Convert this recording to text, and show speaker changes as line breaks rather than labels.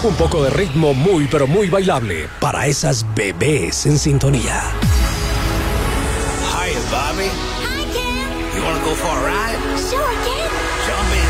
Un poco de ritmo muy pero muy bailable para esas bebés en sintonía.
Hi, Bobby.
Hi, Ken.
You wanna go for a ride?
Sure, Ken.
Jump in.